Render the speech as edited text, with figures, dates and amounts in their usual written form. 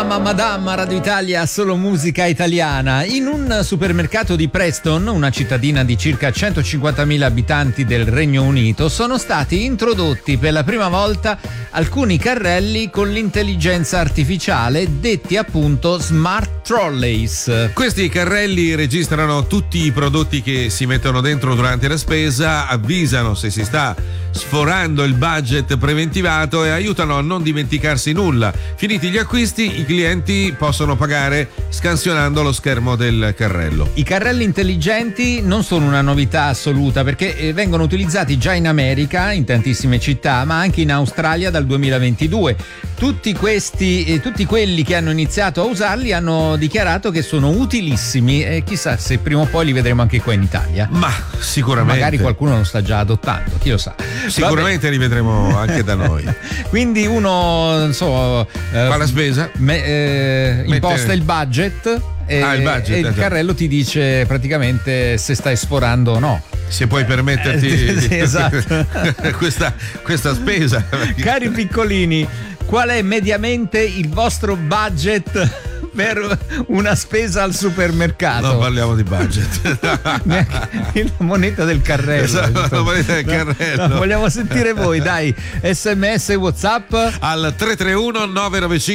Mamma Madama, Radio Italia, solo musica italiana. In un supermercato di Preston, una cittadina di circa 150.000 abitanti del Regno Unito, sono stati introdotti per la prima volta alcuni carrelli con l'intelligenza artificiale, detti appunto smart trolleys. Questi carrelli registrano tutti i prodotti che si mettono dentro durante la spesa, avvisano se si sta sforando il budget preventivato e aiutano a non dimenticarsi nulla. Finiti gli acquisti, i clienti possono pagare scansionando lo schermo del carrello. I carrelli intelligenti non sono una novità assoluta, perché vengono utilizzati già in America, in tantissime città, ma anche in Australia dal 2022. Tutti quelli che hanno iniziato a usarli hanno dichiarato che sono utilissimi e chissà se prima o poi li vedremo anche qua in Italia. Ma sicuramente. Magari qualcuno lo sta già adottando, chi lo sa. Sicuramente li vedremo anche da noi. Quindi uno, non so, fa la spesa, imposta il budget e il carrello ti dice praticamente se stai sforando o no. Se puoi permetterti sì, esatto. questa spesa. Cari piccolini, qual è mediamente il vostro budget per una spesa al supermercato? Non parliamo di budget. La moneta del carrello. Esatto, la moneta del carrello. No, vogliamo sentire voi, dai. SMS, WhatsApp al 331 995